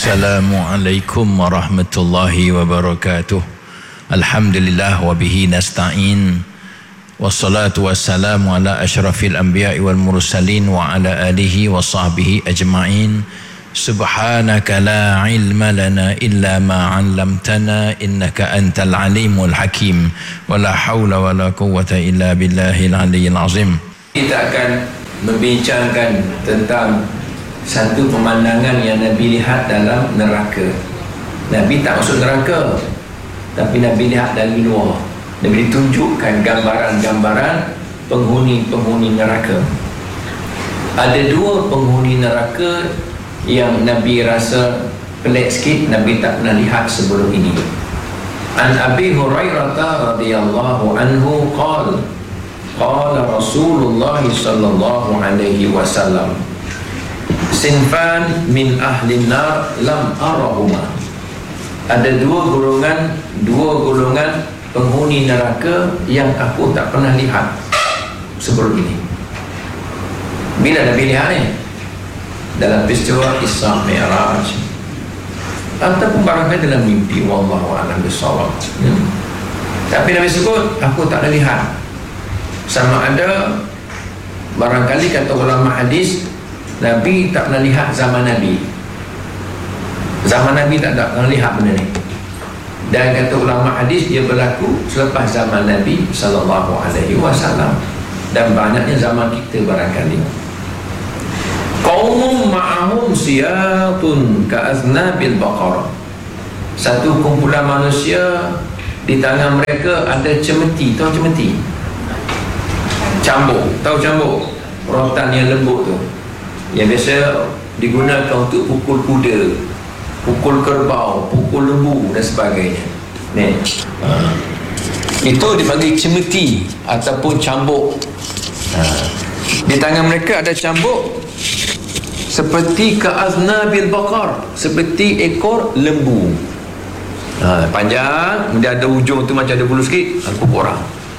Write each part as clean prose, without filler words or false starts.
Assalamualaikum warahmatullahi wabarakatuh. Alhamdulillah wa bihi nasta'in. Wassalatu wassalamu ala asyrafil anbiya'i wal mursalin wa ala alihi wa sahbihi ajma'in. Subhanaka la ilma lana illa ma 'allamtana innaka antal alimul hakim. Wa la haula wa la quwwata illa billahil aliyyil azim. Kita akan membincangkan tentang satu pemandangan yang Nabi lihat dalam neraka. Nabi tak masuk neraka, tapi Nabi lihat dari luar. Nabi ditunjukkan gambaran-gambaran penghuni-penghuni neraka. Ada dua penghuni neraka yang Nabi rasa pelik sikit, Nabi tak pernah lihat sebelum ini. An Abi Hurairah radhiyallahu anhu qala Rasulullah sallallahu alaihi wasallam, sinfan min ahli nar lam arahuma. Ada dua golongan penghuni neraka yang aku tak pernah lihat sebelum ini. Bila Nabi lihat ni? Dalam peristiwa Isra Mi'raj, ataupun barangkali dalam mimpi, wallahu a'lam bissawab. Tapi Nabi sebut aku tak ada lihat. Sama ada barangkali kata ulama hadis, Nabi tak pernah lihat zaman Nabi. Zaman Nabi tak pernah lihat benda ni. Dan kata ulama hadis, dia berlaku selepas zaman Nabi sallallahu alaihi wasallam, dan banyaknya zaman kita barangkali. Qaumum ma'ahum siyatun ka'aznabil baqarah. Satu kumpulan manusia, di tangan mereka ada cemeti. Tahu cemeti? Cambuk. Tahu cambuk? Rotan yang lembut tu, yang biasa digunakan untuk pukul kuda, pukul kerbau, pukul lembu dan sebagainya. Ni. Itu dipanggil cemeti ataupun cambuk. Di tangan mereka ada cambuk seperti ka'aznabil baqar, seperti ekor lembu. Panjang, kemudian ada ujung tu macam ada bulu sikit, pukul orang.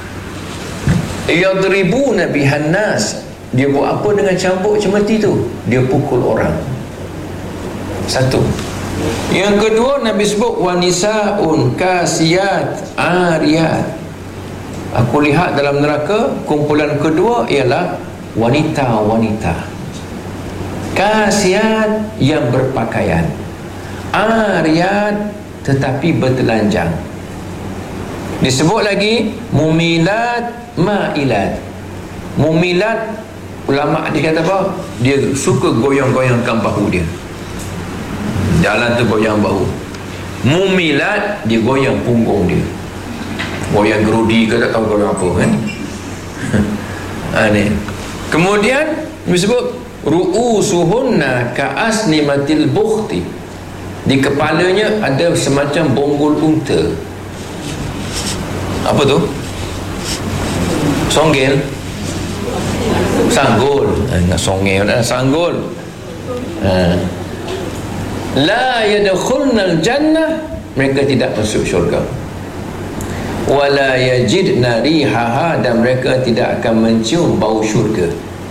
Yadribuna bihan nas. Dia buat apa dengan cambuk cemeti tu? Dia pukul orang. Satu. Yang kedua, Nabi sebut wanisaun kasiyat ariyat. Aku lihat dalam neraka, kumpulan kedua ialah wanita-wanita kasiyat yang berpakaian, ariyat tetapi bertelanjang. Disebut lagi mumilat ma'ilat. Mumilat, ulama dia kata apa? Dia suka goyang-goyangkan bahu dia. Jalan tu goyang bahu. Mumilat, dia goyang punggung dia. Goyang gerudi ke tak tahu goyang apa kan. Ni. Kemudian disebut ru'usuhunna ka'asnimatil bukhti. Di kepalanya ada semacam bonggol unta. Apa tu? Songgel. Sanggul. Nak songgel, sanggul. La yadkhulnal jannah, mereka tidak masuk syurga. Wala yajidna rihaha, dan mereka tidak akan mencium bau syurga.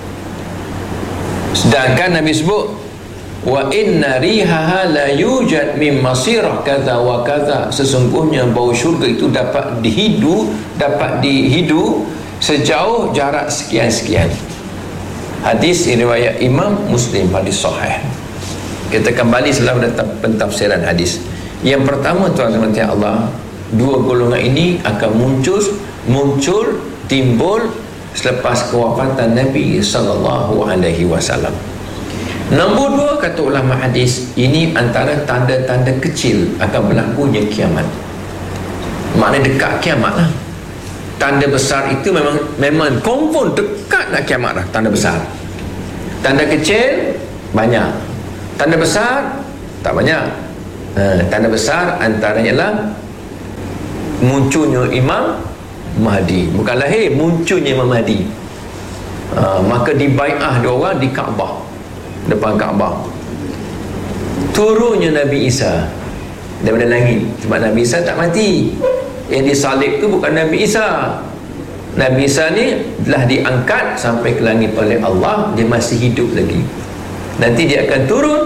Sedangkan Nabi sebut wa inna rihaha la yujad min masirah kaza wa kaza. Sesungguhnya bau syurga itu dapat dihidu sejauh jarak sekian-sekian. Hadis riwayat Imam Muslim, hadis sahih. Kita kembali selalu datang pentafsiran hadis. Yang pertama, tuan-tuan Allah, dua golongan ini akan muncul timbul selepas kewafatan Nabi sallallahu alaihi wasallam. Nombor dua, kata ulama hadis, ini antara tanda-tanda kecil akan berlakunya kiamat. Maknanya dekat kiamat lah. Tanda besar itu memang confirm dekat nak kiamat lah. Tanda besar. Tanda kecil banyak, tanda besar tak banyak. Tanda besar antaranya lah munculnya Imam Mahdi. Bukan lahir, munculnya Imam Mahdi. Maka dibai'ah dia orang di Kaabah, depan Kaabah. Turunnya Nabi Isa daripada langit, sebab Nabi Isa tak mati. Yang disalib tu bukan Nabi Isa. Nabi Isa ni telah diangkat sampai ke langit oleh Allah. Dia masih hidup lagi. Nanti dia akan turun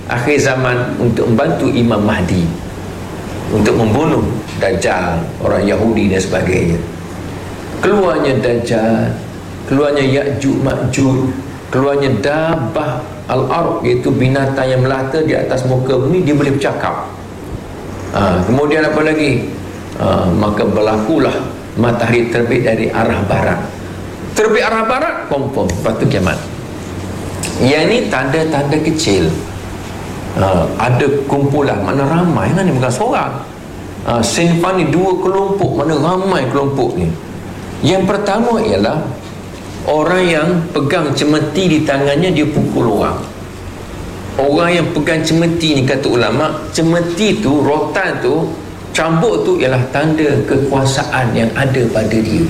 akhir zaman untuk membantu Imam Mahdi untuk membunuh Dajjal, orang Yahudi dan sebagainya. Keluarnya Dajjal, keluarnya Ya'juj Ma'juj, keluarnya Dabbah Al-Arq, iaitu binatang yang melata di atas muka bumi, dia boleh bercakap. Kemudian apa lagi? Maka berlakulah matahari terbit dari arah barat. Terbit arah barat, confirm batu kiamat. Yang ni tanda-tanda kecil. Ada kumpulan, mana ramai kan, ni bukan seorang. Sinfan ni dua kelompok, mana ramai kelompok ni. Yang pertama ialah orang yang pegang cemeti di tangannya, dia pukul orang. Orang yang pegang cemeti ni, kata ulama, cemeti tu, rotan tu, cambuk tu ialah tanda kekuasaan yang ada pada dia.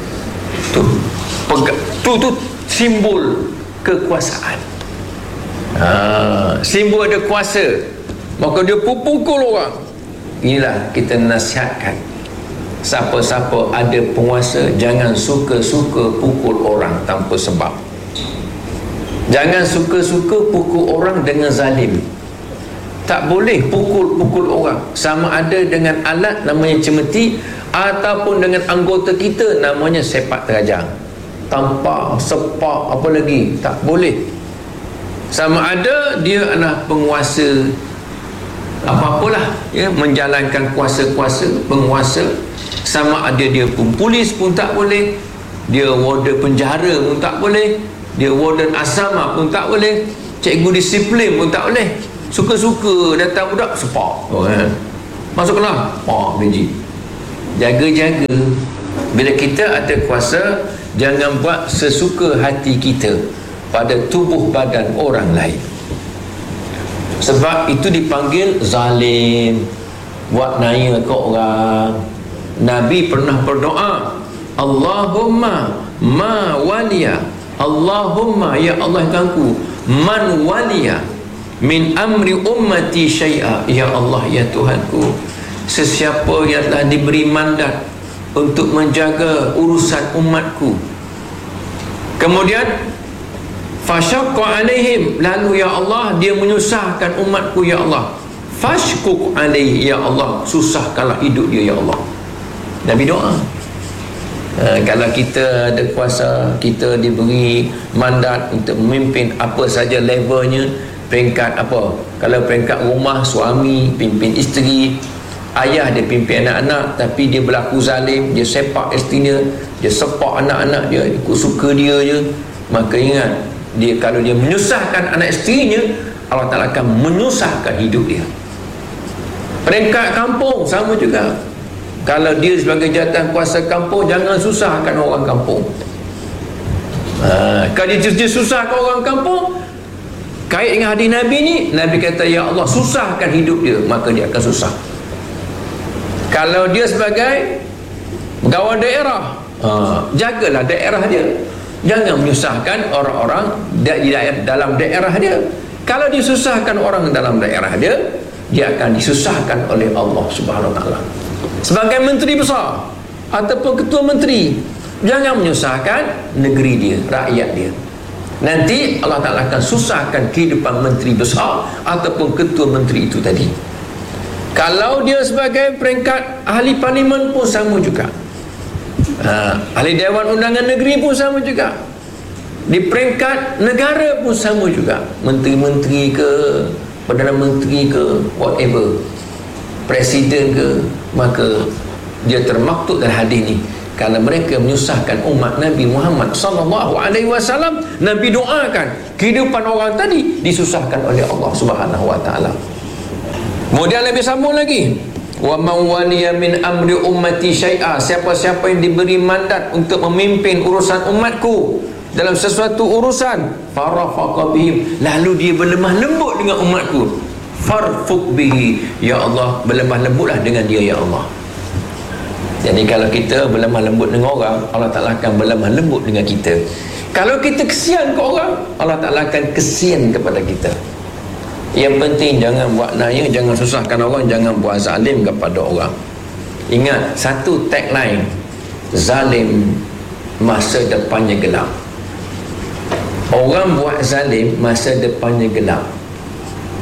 Tu simbol kekuasaan. Simbol ada kuasa, maka dia pukul orang. Inilah kita nasihatkan, siapa-siapa ada penguasa, jangan suka-suka pukul orang tanpa sebab. Jangan suka-suka pukul orang dengan zalim. Tak boleh pukul orang, sama ada dengan alat namanya cemeti ataupun dengan anggota kita namanya sepak terajang, tampar, sepak, apa lagi, tak boleh. Sama ada dia adalah penguasa apa-apalah, ya, menjalankan kuasa-kuasa penguasa. Sama ada dia pun polis pun tak boleh, dia warden penjara pun tak boleh, dia warden asrama pun tak boleh, cikgu disiplin pun tak boleh. Suka-suka datang budak sepak, masuk kelas, gaji. Jaga-jaga. Bila kita ada kuasa, jangan buat sesuka hati kita pada tubuh badan orang lain. Sebab itu dipanggil zalim, buat naya ke orang. Nabi pernah berdoa, Allahumma ma waliya, Allahumma, ya Allah Tuhanku, man waliya min amri ummati syai'a, ya Allah, ya Tuhanku, sesiapa yang telah diberi mandat untuk menjaga urusan umatku, kemudian fasyaqqa alaihim, lalu ya Allah dia menyusahkan umatku, ya Allah, fashquq alaihi, ya Allah, susahkanlah hidup dia, ya Allah. Nabi doa. Kalau kita ada kuasa, kita diberi mandat untuk memimpin apa saja levelnya, peringkat apa, kalau peringkat rumah, suami pimpin isteri, ayah dia pimpin anak-anak, tapi dia berlaku zalim, dia sepak isterinya, dia sepak anak-anak dia, ikut suka dia je, maka ingat, dia kalau dia menyusahkan anak isterinya, Allah Ta'ala akan menyusahkan hidup dia. Peringkat kampung sama juga. Kalau dia sebagai jawatan kuasa kampung, jangan susahkan orang kampung. Kalau dia susahkan orang kampung, kait dengan hadis Nabi ni, Nabi kata, ya Allah, susahkan hidup dia, maka dia akan susah. Kalau dia sebagai pegawai daerah, jagalah daerah dia, jangan menyusahkan orang-orang dalam daerah dia. Kalau disusahkan orang dalam daerah dia, dia akan disusahkan oleh Allah Subhanahu Wa Taala. Sebagai menteri besar ataupun ketua menteri, jangan menyusahkan negeri dia, rakyat dia. Nanti Allah Ta'ala akan susahkan kehidupan menteri besar ataupun ketua menteri itu tadi. Kalau dia sebagai peringkat ahli parlimen pun sama juga, ahli Dewan Undangan Negeri pun sama juga, di peringkat negara pun sama juga, menteri-menteri ke, Perdana Menteri ke, whatever, presiden ke, maka dia termaktub dalam hadis ni. Kalau mereka menyusahkan umat Nabi Muhammad sallallahu alaihi wasallam, Nabi doakan kehidupan orang tadi disusahkan oleh Allah Subhanahu wa taala. Kemudian Nabi sambung lagi, wa man waliya min amri ummati syai'a, siapa-siapa yang diberi mandat untuk memimpin urusan umatku dalam sesuatu urusan, farafaqa bihim, lalu dia berlemah lembut dengan umatku, farfuq bihi, ya Allah, berlemah lembutlah dengan dia, ya Allah. Jadi kalau kita berlemah lembut dengan orang, Allah Ta'ala akan berlemah lembut dengan kita. Kalau kita kesian ke orang, Allah Ta'ala akan kesian kepada kita. Yang penting jangan buat naya, jangan susahkan orang, jangan buat zalim kepada orang. Ingat satu tagline, zalim masa depannya gelap. Orang buat zalim, masa depannya gelap.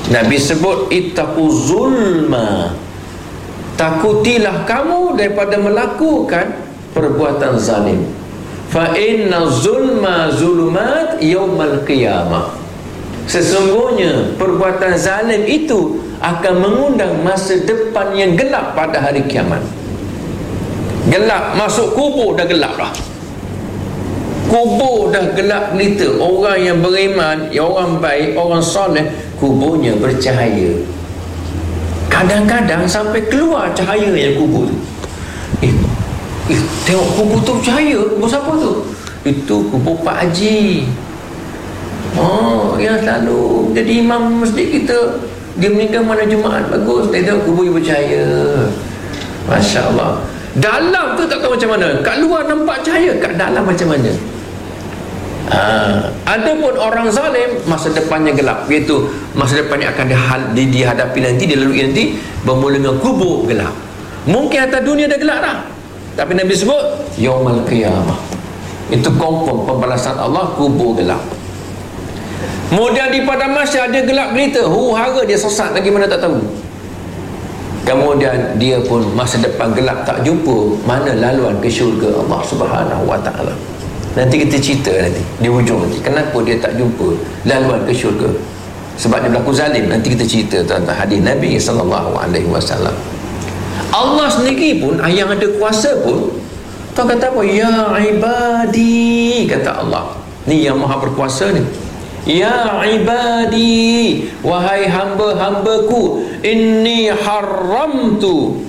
Nabi sebut ittaqu zulma, takutilah kamu daripada melakukan perbuatan zalim. Fa inna zulma zulumat yaumal qiyamah, sesungguhnya perbuatan zalim itu akan mengundang masa depan yang gelap pada hari kiamat. Gelap, masuk kubur dah gelap dah. Kubur dah gelap gelita. Orang yang beriman, orang baik, orang soleh, kuburnya bercahaya. Kadang-kadang sampai keluar cahaya yang kubur tu. Tengok kubur tu bercahaya. Kubur siapa tu? Itu kubur Pak Haji. Yang selalu jadi imam masjid kita. Dia meninggal mana Jumaat, bagus. Tengok kubur yang bercahaya. Masya Allah. Dalam tu tak tahu macam mana. Kat luar nampak cahaya, kat dalam macam mana. Adapun orang zalim, masa depannya gelap, iaitu masa depannya akan dihadapi nanti, dilalui nanti, bermula dengan kubur gelap. Mungkin atas dunia dah gelap dah, tapi Nabi sebut yaumal qiyamah, itu confirm pembalasan Allah, kubur gelap. Kemudian di padang mahsyar dia gelap gelita, huru-hara, dia sesat lagi mana tak tahu. Kemudian dia pun masa depan gelap, tak jumpa mana laluan ke syurga Allah Subhanahu wa ta'ala. Nanti kita cerita nanti di hujung nanti kenapa dia tak jumpa laluan ke syurga, sebab dia berlaku zalim. Nanti kita cerita tentang hadis Nabi SAW. Allah sendiri pun yang ada kuasa pun, tahu kata apa? Ya ibadi, kata Allah ni yang maha berkuasa ni. Ya ibadi, wahai hamba-hambaku, inni haramtu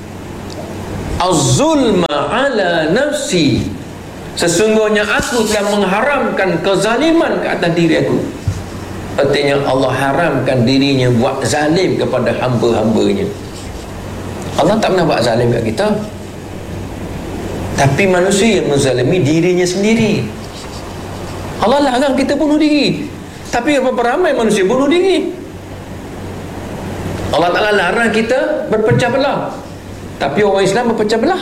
az-zulma ala nafsi, sesungguhnya aku telah mengharamkan kezaliman ke atas diri aku. Artinya Allah haramkan dirinya buat zalim kepada hamba-hambanya. Allah tak pernah buat zalim kat kita, tapi manusia yang menzalimi dirinya sendiri. Allah larang kita bunuh diri, tapi berapa ramai manusia bunuh diri. Allah Ta'ala larang kita berpecah belah, tapi orang Islam berpecah belah.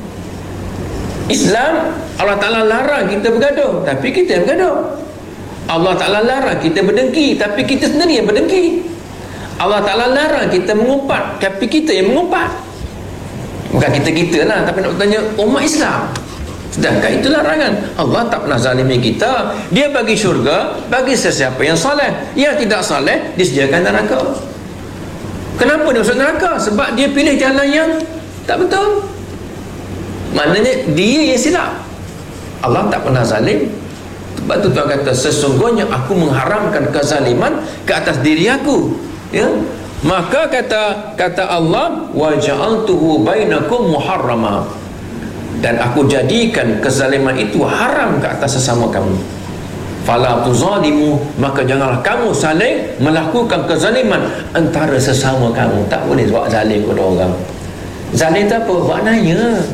Islam, Allah Ta'ala larang kita bergaduh, tapi kita yang bergaduh. Allah Ta'ala larang kita berdengki, tapi kita sendiri yang berdengki. Allah Ta'ala larang kita mengumpat, tapi kita yang mengumpat. Bukan kita lah, tapi nak bertanya umat Islam. Sedangkan itu larangan. Allah tak pernah zalimi kita. Dia bagi syurga bagi sesiapa yang soleh. Yang tidak soleh disediakan neraka. Kenapa dia masuk neraka? Sebab dia pilih jalan yang tak betul. Maknanya dia yang silap. Allah tak pernah zalim. Sebab tu Tuhan kata, sesungguhnya aku mengharamkan kezaliman ke atas diri aku. Ya. Maka kata Allah, wa ja'altuhu bainakum muharrama, dan aku jadikan kezaliman itu haram ke atas sesama kamu. Fala tuzalimu, maka janganlah kamu saling melakukan kezaliman antara sesama kamu. Tak boleh buat zalim kepada orang. Zalim tu apa? Buat nanya.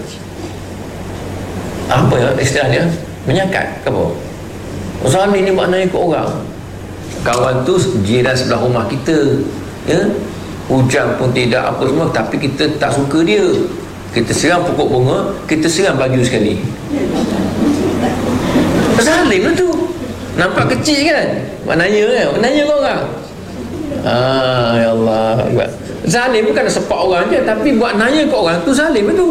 Apa ya istilah dia? Menyakat ke apa? Zalim ni buat nanya ke orang. Kawan tu jiran sebelah rumah kita, ya, hujan pun tidak apa semua, tapi kita tak suka dia. Kita serang pokok bunga, kita serang baju sekali. Zalim lah tu. Nampak kecil kan? Maknanya kan? Maknanya ke orang? Ya Allah. Zalim bukan sepak orang je, tapi buat nanya ke orang tu zalim lah tu.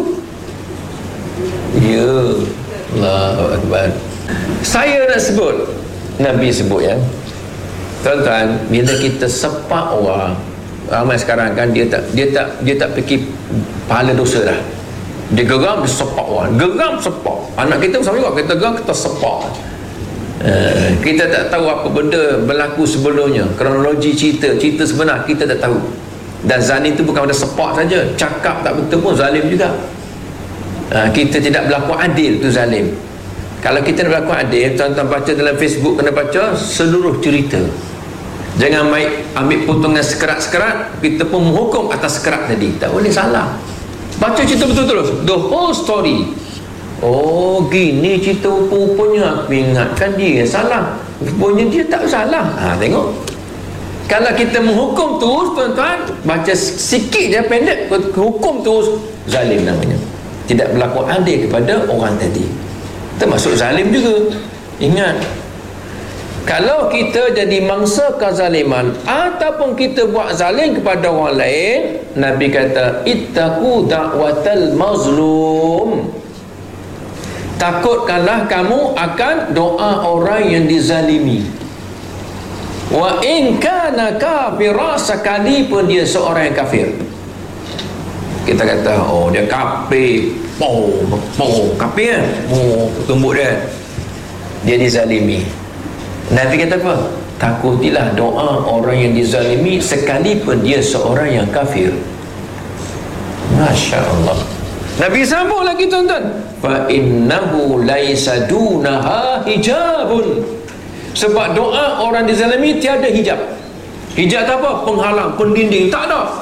Ya Allah Akbar. Saya nak sebut, Nabi sebut ya, tuan-tuan, bila kita sepak orang, ramai sekarang kan dia tak fikir pahala dosa dah. Dia geram, dia sepak orang. Geram, sepak. Anak kita sama juga, kita geram, kita sepak. Kita tak tahu apa benda berlaku sebelumnya, kronologi cerita sebenar kita tak tahu. Dan zalim itu bukan pada sepak saja, cakap tak betul pun zalim juga. Kita tidak berlaku adil, tu zalim. Kalau kita nak berlaku adil, tuan-tuan baca dalam Facebook, kena baca seluruh cerita. Jangan ambil potongan sekerat-sekerat, kita pun menghukum atas sekerat tadi. Tak boleh, salah. Baca cerita betul-betul, the whole story. Oh gini cerita rupanya, aku ingatkan dia salah, rupanya dia tak salah. Tengok, kalau kita menghukum terus, tuan-tuan, baca sikit je pendek, hukum terus, zalim namanya. Tidak berlaku adil kepada orang tadi, termasuk zalim juga. Ingat, Kalau kita jadi mangsa kezaliman ataupun kita buat zalim kepada orang lain, Nabi kata ittaqu da'watal mazlum, takutkanlah kamu akan doa orang yang dizalimi. Wa in kana kafira, sekalipun dia seorang yang kafir. Kita kata oh dia kafir, kafir kan, tumbuk dia dizalimi. Nabi kata apa? Takutilah doa orang yang dizalimi sekalipun dia seorang yang kafir. Masya Allah. Nabi sambung lagi tuan-tuan, fa innahu laisa dunaha hijabun, sebab doa orang dizalimi tiada hijab. Hijab tak apa? Penghalang, pendinding, tak ada.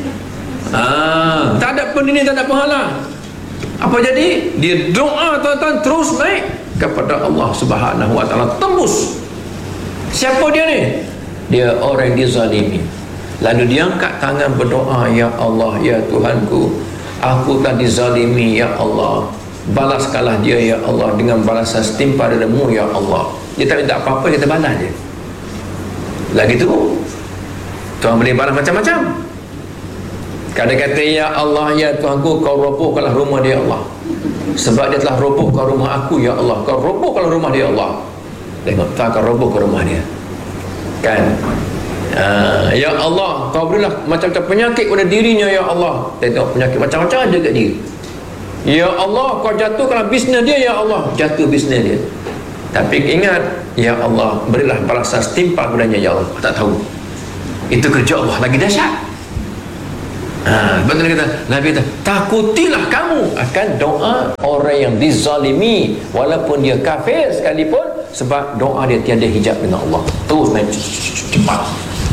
Tak ada pendinding, tak ada penghalang. Apa jadi? Dia doa tuan-tuan terus naik kepada Allah Subhanahu wa taala, tembus. Siapa dia ni? Dia orang dizalimi. Lalu dia angkat tangan berdoa, ya Allah, ya Tuhanku, aku telah dizalimi, ya Allah, balaskanlah dia ya Allah dengan balasan setimpal darimu ya Allah. Dia tak minta apa-apa, kita balas je. Lagi tu Tuhan boleh balas macam-macam. Kadang kata ya Allah, ya Tuhanku, kau robohkanlah rumah dia Allah, sebab dia telah robohkan rumah aku ya Allah. Kau robohkanlah rumah dia Allah. Tengok, tak akan roboh ke rumah dia kan. Ya Allah, kau berilah macam-macam penyakit pada dirinya ya Allah. Tengok, penyakit macam-macam ada kat dia. Ya Allah, kau jatuhkanlah bisnes dia ya Allah. Jatuh bisnes dia. Tapi ingat, ya Allah, berilah balasan setimpal padanya ya Allah. Tak tahu, itu kerja Allah lagi dahsyat. Betul kata Nabi kata, takutilah kamu akan doa orang yang dizalimi walaupun dia kafir sekalipun, sebab doa dia tiada hijab dengan Allah. Terus main cepat.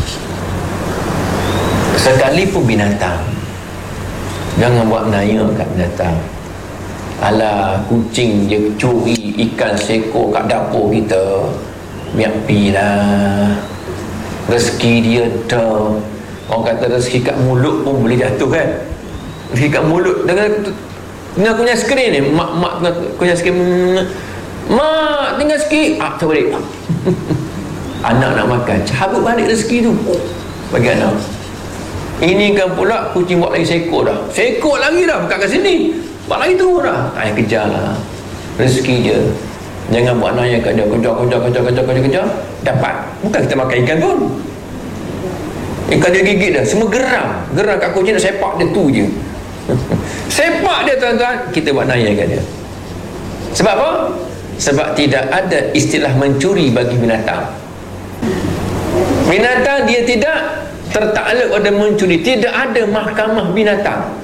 Sekalipun binatang, jangan buat naya kat binatang. Alah, kucing dia curi ikan seekor kat dapur kita, biar pilah. Rezeki dia dah. Orang kata rezeki kat mulut pun boleh jatuh kan. Rezeki kat mulut dengan punya skrin ni, mak punya skrin, mak tinggal sikit, tak balik. Anak nak makan, cabut balik rezeki tu bagi anak. Ini kan pula kucing buat lagi seekor dah, seekor lagi dah bukan kat sini, buat lagi tu dah. Tak payah kejar lah rezeki je. Jangan buat naya kat dia, kejar dapat. Bukan kita makan ikan pun, ikan dia gigit dah, semua geram kat kucing, nak sepak dia tu je. Sepak dia tuan-tuan, kita buat naya kat dia. Sebab apa? Sebab tidak ada istilah mencuri bagi binatang. Binatang dia tidak tertakluk pada mencuri. Tidak ada mahkamah binatang.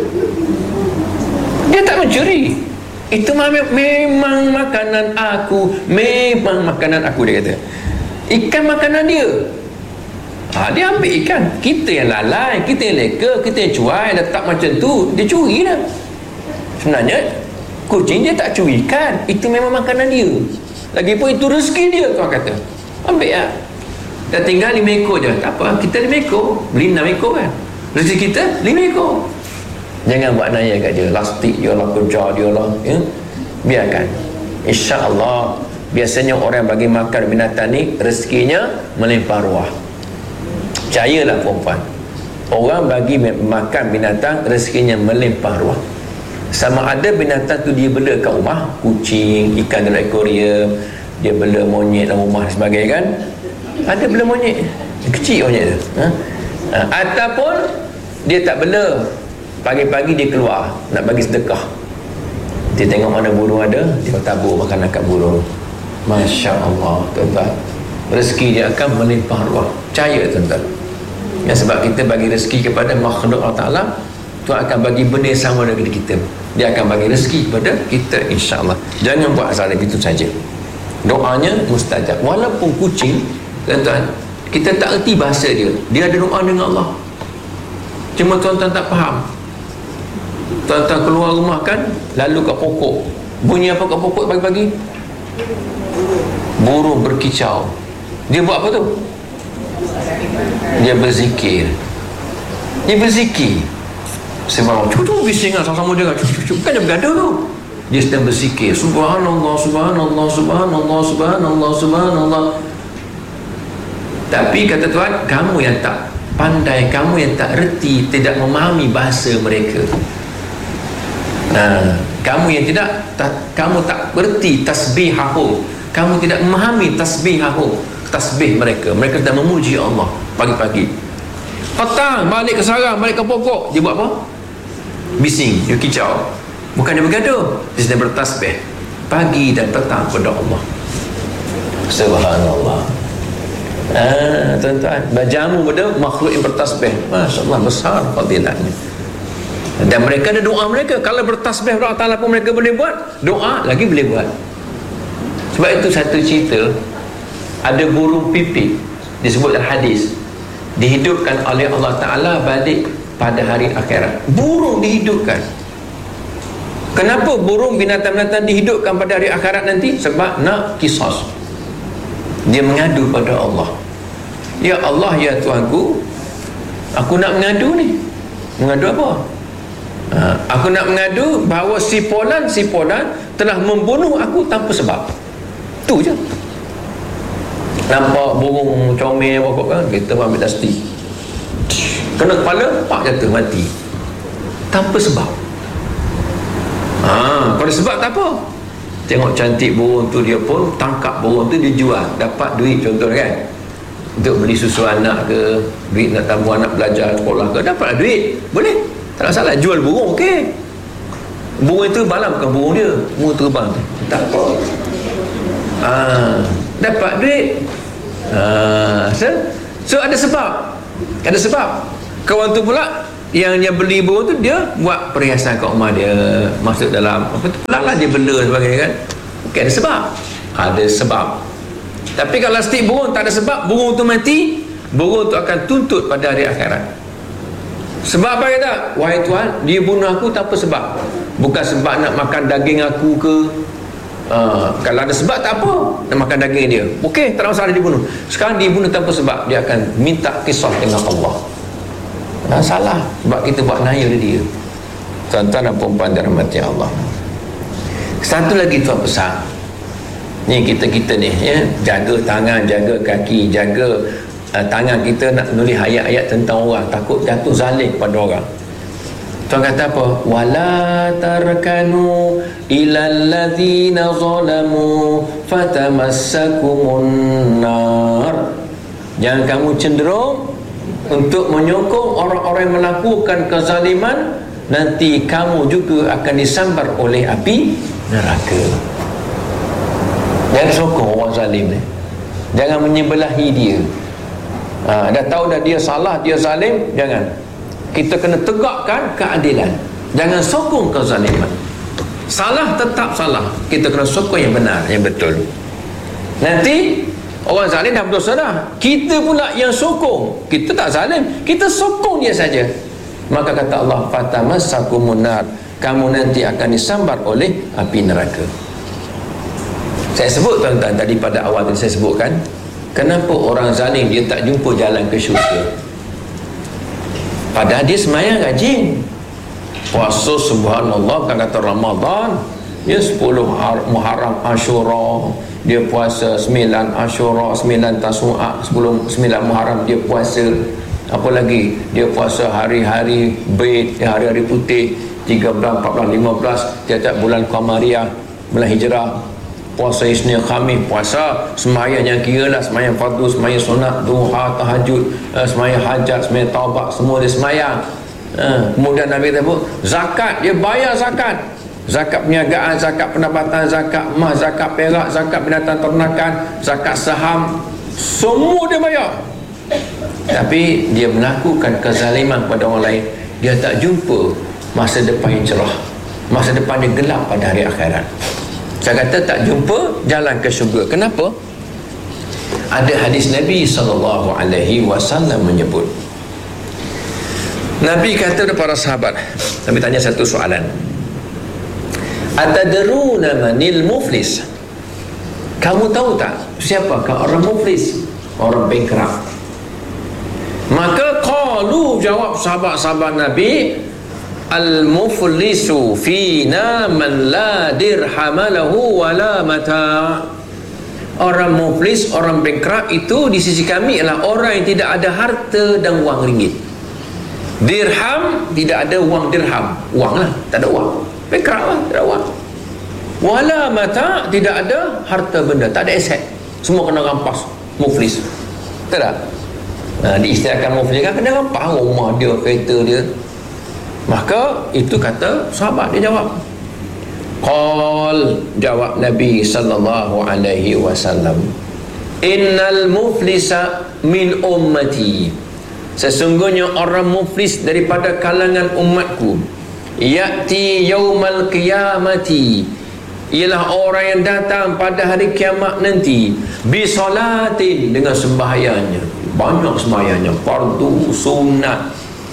Dia tak mencuri. Itu memang makanan aku, memang makanan aku, dia kata. Ikan makanan dia. Dia ambil ikan. Kita yang lalai, kita yang leka, kita yang cuai, letak macam tu, dia curi dah. Sebenarnya kucing dia tak curi ikan, itu memang makanan dia. Lagipun itu rezeki dia, tuan kata. Ambil lah. Dah tinggal 5 ekor je, tak apa, kita 5 ekor, beli 6 ekor kan. Rezeki kita 5 ekor. Jangan buat naya kat dia, lastik dia lah, kejar dia lah, ya? Biarkan. InsyaAllah, biasanya orang bagi makan binatang ni rezekinya melimpah ruah. Percayalah perempuan, orang bagi makan binatang rezekinya melimpah ruah. Sama ada binatang tu dia bela kat rumah, kucing, ikan dalam akuarium, dia bela monyet dalam rumah dan sebagainya kan. Ada bela monyet kecil monyet tu, ataupun dia tak bela, pagi-pagi dia keluar nak bagi sedekah, dia tengok mana burung ada, dia tabur makanan kat burung. Masya Allah tuan-tuan, rezeki dia akan melimpah ruah. Percaya tuan-tuan ya, sebab kita bagi rezeki kepada makhluk Allah Ta'ala, Tuhan akan bagi benda sama dengan kita. Dia akan bagi rezeki kepada kita, insyaAllah. Jangan buat zalim, itu saja. Doanya mustajab. Walaupun kucing, tuan-tuan, kita tak erti bahasa dia, dia ada doa dengan Allah, cuma tuan-tuan tak faham. Tuan-tuan keluar rumah kan, lalu kat pokok, bunyi apa kat pokok pagi-pagi? Burung berkicau. Dia buat apa tu? Dia berzikir. Dia berzikir. Sebab cucu bising lah sama-sama dia, bukan dia bergaduh tu. Dia sedang berzikir, subhanallah, subhanallah, subhanallah, subhanallah, subhanallah. Tapi kata Tuhan, kamu yang tak pandai, kamu yang tak reti, tidak memahami bahasa mereka. Kamu yang kamu tak berti tasbihahum, kamu tidak memahami tasbihahum, tasbih mereka. Mereka sedang memuji Allah pagi-pagi. Petang balik ke sarang, balik ke pokok, dia buat apa? Bising, dia kicau. Bukan dia bergaduh, dia sedang bertasbih pagi dan petang kepada Allah. Subhanallah. Tuan-tuan, berjamu pada makhluk yang bertasbih. Masya-Allah, besar fadilahnya. Dan mereka ada doa mereka. Kalau bertasbih doa Ta'ala pun mereka boleh buat, doa lagi boleh buat. Sebab itu satu cerita, ada burung pipit, disebut dalam hadis, dihidupkan oleh Allah Ta'ala balik pada hari akhirat. Burung dihidupkan. Kenapa burung, binatang-binatang dihidupkan pada hari akhirat nanti? Sebab nak qisas. Dia mengadu pada Allah. Ya Allah, ya Tuanku, aku nak mengadu ni. Mengadu apa? Aku nak mengadu bahawa si Polan telah membunuh aku tanpa sebab. Tu je. Nampak burung comel pokok kan, kita ambil dasti, kena kepala, pak jatuh mati tanpa sebab. Kalau sebab tak apa, tengok cantik burung tu, dia pun tangkap burung tu, dia jual, dapat duit contoh kan, untuk beli susu anak ke, duit nak tambah anak belajar sekolah ke, dapatlah duit, boleh, tak masalah. Jual burung, okey. Burung itu balam, bukan burung dia, burung terbang, tak apa. Dapat duit. So ada sebab. Ada sebab. Kawan tu pula yang beli burung tu, dia buat perhiasan kat rumah dia, masuk dalam apa tu pula lah, dia bela sebagainya kan. Okey, ada sebab. Ada sebab. Tapi kalau stik burung tak ada sebab, burung tu mati, burung tu akan tuntut pada hari akhirat. Sebab apa kata? Wahai Tuhan, dia bunuh aku tanpa sebab. Bukan sebab nak makan daging aku ke. Kalau ada sebab tak apa, nak makan daging dia, okey, tak ada masalah, dibunuh. Sekarang dibunuh tanpa sebab, dia akan minta kisah dengan Allah. Salah, sebab kita buat naya dia. Tuan-tuan dan puan-puan dirahmati Allah. Satu lagi Tuan pesan, ni kita ni ya, jaga tangan, jaga kaki, jaga tangan kita nak nulis ayat-ayat tentang orang, takut jatuh zalim pada orang. Tuan kata apa? Wala tarkanu ilal ladzina zalamu fatamassakumun nar. Jangan kamu cenderung untuk menyokong orang-orang yang melakukan kezaliman, nanti kamu juga akan disambar oleh api neraka. Jangan sokong orang zalim ni. Jangan menyebelahi dia. Dah tahu dah dia salah, dia zalim, jangan. Kita kena tegakkan keadilan. Jangan sokong kezaliman. Salah tetap salah, kita kena sokong yang benar, yang betul. Nanti orang zalim dah berdosa dah, kita pula yang sokong. Kita tak zalim, kita sokong dia saja. Maka kata Allah, fatamassakumun nar, kamu nanti akan disambar oleh api neraka. Saya sebut tuan-tuan tadi pada awal tadi saya sebutkan, kenapa orang zalim dia tak jumpa jalan ke syurga. Padahal dia semayang rajin, puasa subhanallah, kan kata Ramadan dia 10 Muharram Ashura, dia puasa 9 Ashura, 9 Tasu'a, 9 Muharram dia puasa. Apa lagi? Dia puasa hari-hari Bid, hari-hari putih, 13, 14, 15, tiap-tiap bulan Qamariyah, bulan Hijrah. Puasa Isnin Khamis, puasa, sembahyang yang kira lah, sembahyang fardu, sembahyang sunat, duha, tahajud, sembahyang hajat, sembahyang taubat, semua dia sembahyang. Kemudian Nabi kata apa? Zakat, dia bayar zakat. Zakat perniagaan, zakat pendapatan, zakat emas, zakat perak, zakat binatang ternakan, zakat saham, semua dia bayar. Tapi dia melakukan kezaliman pada orang lain, dia tak jumpa masa depan yang cerah, masa depan dia gelap pada hari akhirat. Saya kata tak jumpa jalan ke syurga. Kenapa? Ada hadis Nabi SAW menyebut, Nabi kata kepada para sahabat, Nabi tanya satu soalan, atadruna manil muflis? Kamu tahu tak siapakah orang muflis, orang bankrupt? Maka qalu, jawab sahabat-sahabat Nabi, al-muflisu fina man la dirham lahu wa la mata'. Orang muflis, orang bankrupt itu di sisi kami adalah orang yang tidak ada harta dan wang ringgit. Dirham, tidak ada wang dirham, wang lah, tak ada wang, bankrupt lah, tak ada wang. Wala mata, tidak ada harta benda, tak ada aset, semua kena rampas. Muflis, tak ada. Diistilahkan muflis kan kena rampas rumah dia, kereta dia. Maka itu kata sahabat, dia jawab, qal, jawab Nabi sallallahu alaihi wasallam, innal muflisa min ummati, sesungguhnya orang muflis daripada kalangan umatku, ya'ti yaumal qiyamati, ialah orang yang datang pada hari kiamat nanti, bisolatin, dengan sembahyangnya, banyak sembahyangnya, fardu, sunat,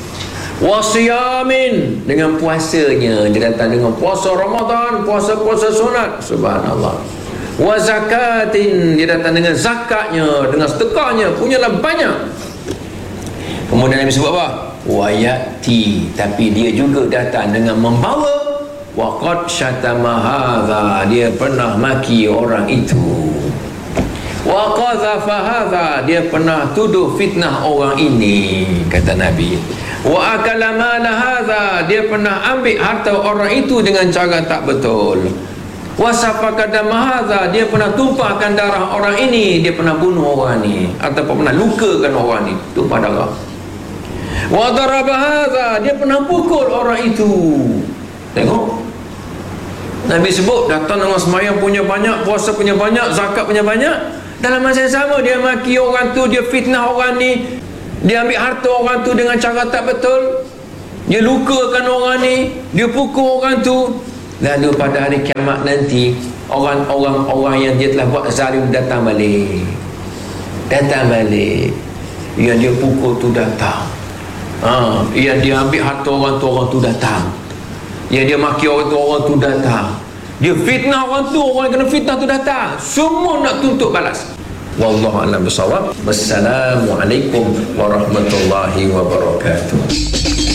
wasiyamin, dengan puasanya, dia datang dengan puasa Ramadan, puasa-puasa sunat, subhanallah, wa zakatin, dia datang dengan zakatnya, dengan sedekahnya, punyalah banyak. Kemudian Nabi sebut apa? Wa yati, tapi dia juga datang dengan membawa, wa qad syatama hadza, dia pernah maki orang itu, wa qadhafa hadza, dia pernah tuduh fitnah orang ini, kata Nabi, wa akala mala hadza, dia pernah ambil harta orang itu dengan cara tak betul, wa safaka dama hadza, dia pernah tumpahkan darah orang ini, dia pernah bunuh orang ini ataupun pernah lukakan orang ini, tumpah darah, wa daraba hadza, dia pernah pukul orang itu. Tengok, Nabi sebut datang dengan sembahyang punya banyak, puasa punya banyak, zakat punya banyak, dalam masa yang sama dia maki orang tu, dia fitnah orang ni, dia ambil harta orang tu dengan cara tak betul, dia lukakan orang ni, dia pukul orang tu. Lalu pada hari kiamat nanti, orang yang dia telah buat zalim datang balik, yang dia pukul tu datang, yang dia ambil harta orang tu datang, yang dia maki orang tu datang, dia fitnah orang tu, orang yang kena fitnah tu datang, semua nak tuntut balas. Wallahu a'lam bishawab. Wassalamualaikum warahmatullahi wabarakatuh.